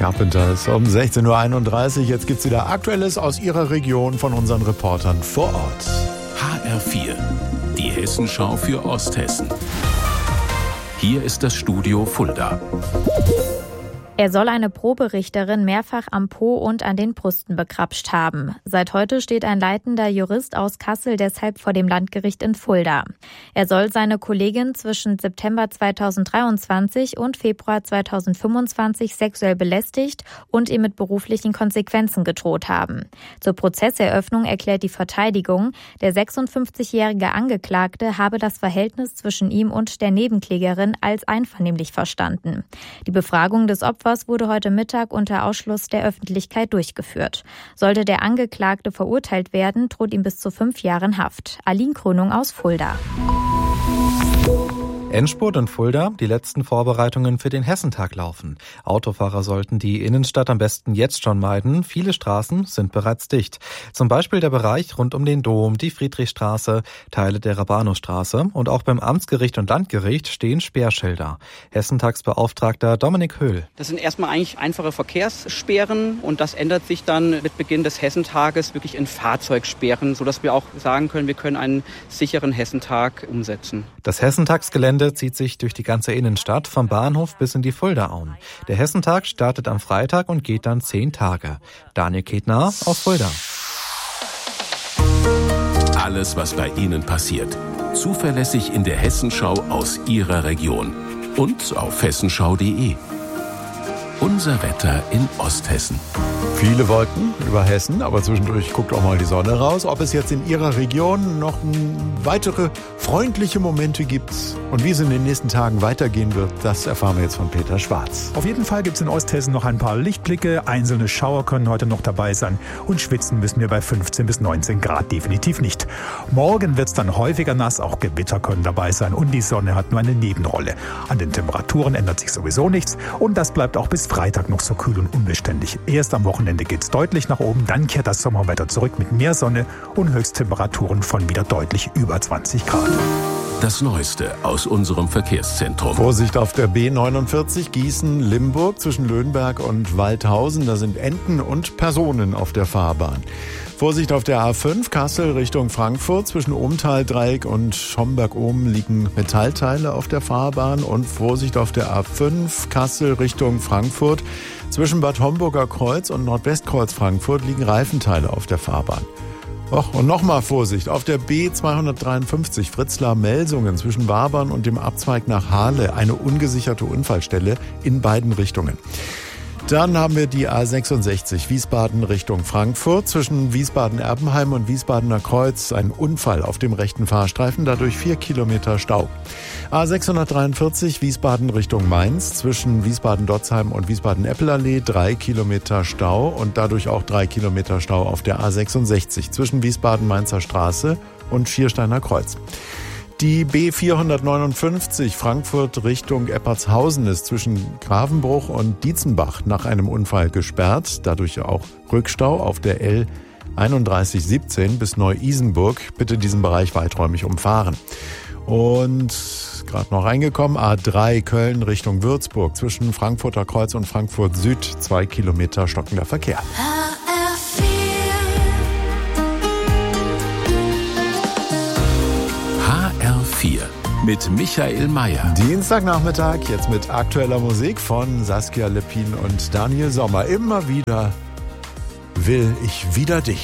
Carpenters um 16.31 Uhr. Jetzt gibt's wieder Aktuelles aus Ihrer Region von unseren Reportern vor Ort. HR4, die Hessenschau für Osthessen. Hier ist das Studio Fulda. Er soll eine Proberichterin mehrfach am Po und an den Brüsten begrapscht haben. Seit heute steht ein leitender Jurist aus Kassel deshalb vor dem Landgericht in Fulda. Er soll seine Kollegin zwischen September 2023 und Februar 2025 sexuell belästigt und ihr mit beruflichen Konsequenzen gedroht haben. Zur Prozesseröffnung erklärt die Verteidigung, der 56-jährige Angeklagte habe das Verhältnis zwischen ihm und der Nebenklägerin als einvernehmlich verstanden. Die Befragung des Opfers wurde heute Mittag unter Ausschluss der Öffentlichkeit durchgeführt. Sollte der Angeklagte verurteilt werden, droht ihm bis zu 5 Jahren Haft. Aline Krönung aus Fulda. Endspurt in Fulda, die letzten Vorbereitungen für den Hessentag laufen. Autofahrer sollten die Innenstadt am besten jetzt schon meiden. Viele Straßen sind bereits dicht. Zum Beispiel der Bereich rund um den Dom, die Friedrichstraße, Teile der Rabanusstraße und auch beim Amtsgericht und Landgericht stehen Sperrschilder. Hessentagsbeauftragter Dominik Höhl. Das sind erstmal eigentlich einfache Verkehrssperren und das ändert sich dann mit Beginn des Hessentages wirklich in Fahrzeugsperren, sodass wir auch sagen können, wir können einen sicheren Hessentag umsetzen. Das Hessentagsgelände zieht sich durch die ganze Innenstadt, vom Bahnhof bis in die Fuldaauen. Der Hessentag startet am Freitag und geht dann 10 Tage. Daniel Ketner aus Fulda. Alles, was bei Ihnen passiert. Zuverlässig in der Hessenschau aus Ihrer Region. Und auf hessenschau.de. Unser Wetter in Osthessen. Viele Wolken über Hessen, aber zwischendurch guckt auch mal die Sonne raus. Ob es jetzt in Ihrer Region noch weitere freundliche Momente gibt und wie es in den nächsten Tagen weitergehen wird, das erfahren wir jetzt von Peter Schwarz. Auf jeden Fall gibt es in Osthessen noch ein paar Lichtblicke. Einzelne Schauer können heute noch dabei sein. Und schwitzen müssen wir bei 15 bis 19 Grad definitiv nicht. Morgen wird es dann häufiger nass, auch Gewitter können dabei sein. Und die Sonne hat nur eine Nebenrolle. An den Temperaturen ändert sich sowieso nichts. Und das bleibt auch bis Freitag noch so kühl und unbeständig. Erst am Wochenende geht es deutlich nach oben. Dann kehrt das Sommerwetter zurück mit mehr Sonne und Höchsttemperaturen von wieder deutlich über 20 Grad. Das Neueste aus unserem Verkehrszentrum. Vorsicht auf der B49 Gießen-Limburg zwischen Löhnberg und Waldhausen. Da sind Enten und Personen auf der Fahrbahn. Vorsicht auf der A5 Kassel Richtung Frankfurt. Zwischen Ohmtal-Dreieck und Schomberg-Ohm liegen Metallteile auf der Fahrbahn. Und Vorsicht auf der A5 Kassel Richtung Frankfurt. Zwischen Bad Homburger Kreuz und Nordwestkreuz Frankfurt liegen Reifenteile auf der Fahrbahn. Und nochmal Vorsicht, auf der B253 Fritzlar-Melsungen zwischen Wabern und dem Abzweig nach Hahle eine ungesicherte Unfallstelle in beiden Richtungen. Dann haben wir die A66 Wiesbaden Richtung Frankfurt zwischen Wiesbaden-Erbenheim und Wiesbadener Kreuz. Ein Unfall auf dem rechten Fahrstreifen, dadurch 4 Kilometer Stau. A643 Wiesbaden Richtung Mainz zwischen Wiesbaden-Dotzheim und Wiesbaden-Eppelallee 3 Kilometer Stau und dadurch auch 3 Kilometer Stau auf der A66 zwischen Wiesbaden-Mainzer Straße und Viersteiner Kreuz. Die B459 Frankfurt Richtung Eppertshausen ist zwischen Gravenbruch und Dietzenbach nach einem Unfall gesperrt. Dadurch auch Rückstau auf der L3117 bis Neu-Isenburg. Bitte diesen Bereich weiträumig umfahren. Und gerade noch reingekommen, A3 Köln Richtung Würzburg zwischen Frankfurter Kreuz und Frankfurt Süd 2 Kilometer stockender Verkehr. HR4 mit Michael Mayer. Dienstagnachmittag, jetzt mit aktueller Musik von Saskia Lepin und Daniel Sommer. Immer wieder will ich wieder dich.